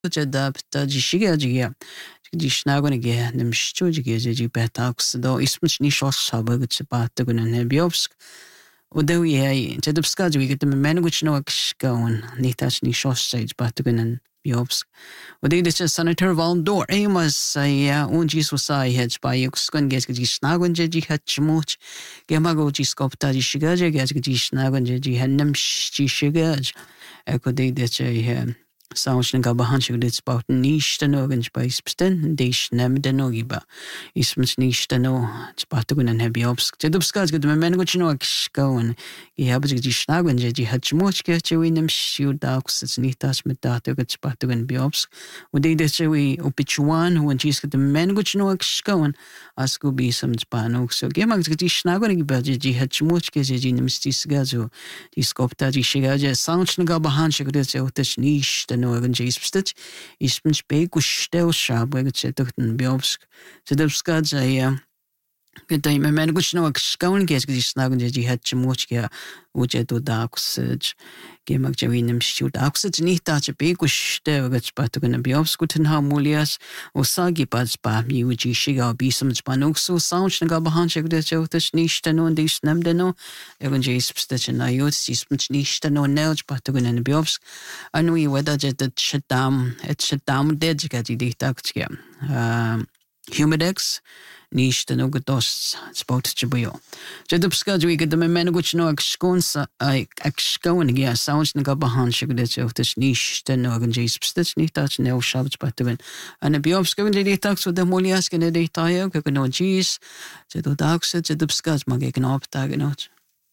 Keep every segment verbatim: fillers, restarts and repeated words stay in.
Jada bta jishiga jiga jishnagon ge nimshchu jiga ji betax do ismch ni shos sabag tspat gun ne biobsk udaw ye jadbska jiga de menuch no akshkaun ni tach ni shos sage batgun biobsk uday de senator van door emas ya un jis wasai hedge by yukskun ge jishnagon ji hatchmuch gemago jiskopta jishiga jiga jishnagon ji hanimsh jishiga ekoday de che Sounds nga bahanshig dit spout nish no gens by spsten dish nem de nogiba ismens nish no spatugun en hebiobsk jedubskaz ged men goch no akshkaun I habe sich die schnagen die hat schmuch ge chewinem shudaks it's nitas mit datu ged spatugun biobsk und de chewi opichuan und jis ged men goch no akshkaun asku bi some spanok so gemag die schnagen ge die hat schmuch ge die nimstis gazo die skopta die shigaje sounds nga bahanshig dit otish nish no even jispstich ispen spekustel shabe getsetten biobsk zedubska ja good day men goch no akshkaun ge ge snagen die hat schmuch ge uche do daksj gemag jawinem shud aksj nicht da spekustel get spatugun biobsk guten harmonias osagi pas ba mi uji shiga bisum spanok so sounds nga bahanshig det otish nicht no und is nem de no even jispstich na yot ispen nicht no nel spatugun biobsk anui weda jet shadam et shadam dej ge die daksj um humidex nish the no godos spot chibuyo jedubska jwi get the men goch no akskons I akskon ge sounds nga bahan shigdet of this nish the no gen jespstich nicht dat no shabts batwen an biobska gen de tax with the molias gen de tayo ke no jis jedudax jedubska mag ge knop tag not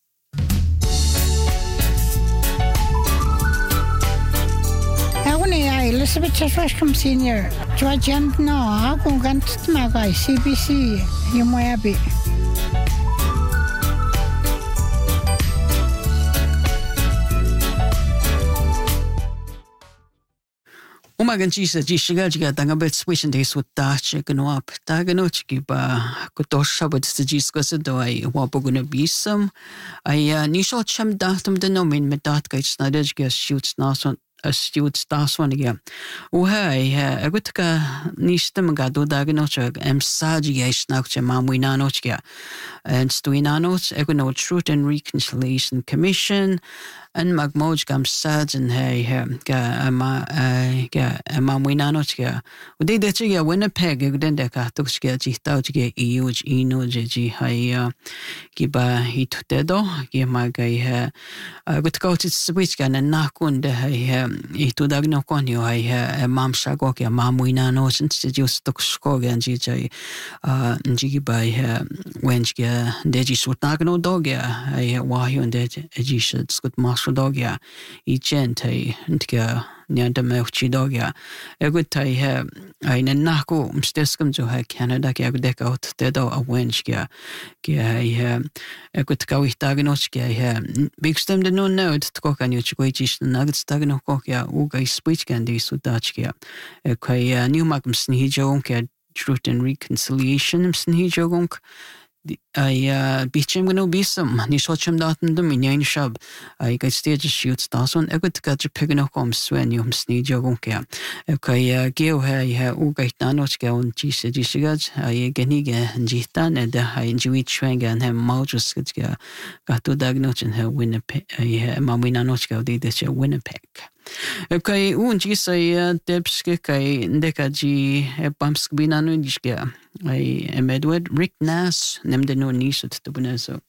Elizabeth Cheshwashcom Senior, Georgian no, I'm going to my C B C, you may be. Umagan jisa jishiga jiga dangabet switching days with dache gno up daganochki ba kutosha but the jiskas do I wapoguna bisum I nisho cham datum de nomin med dat gates snadej gas shoots nason a steward stas one again. Oh, hey, a good nistem do daganoch, em saji snouch, mamuinanochia, and stuinanoch, egono Truth and Reconciliation Commission, and magmoj gam sads and hey, ga ma ga mamuinanochia. Ude de chiga Winnipeg, egdendeka, toxia, jitauchia, euge, ino, jeji, haya, giba hit dedo, gimaga, a good coat switch gan and nakun de hey. I tu dagno konio ai mam shagok ya mamuina no since just to skogen ji jai nji bai wenjga deji sutagno dog ya ai wahyo de ji shit skut masho dog ya I gente ntga nyanda meuchi dog ya egut tai he ai nako msteskum jo ha Canada ke agdek out de do a wenjga ke ai egut kawih dagno ke he big stem de no no to kokan yo chikoichi nuggets dagno ja uga speech gandi sudachkia kai new magum snijo ke Truth and Reconciliation snijo gong I bichim gno bisum ni sochim daten dum in shab I got stage shoots dason egut gat pigno kom swen yum snijo gong ke kai geo ha ya uga tanochka un jise jisigaj I genige jitan and I enjoy chwang and hem maujus gja gato dagnochen ha Winnipeg I mamina nochka de de Winnipeg. Okay, un jisa debske kai ndeka ji bamsk binanu dishka I am Edward Rick Nass nem de no nisot to buneso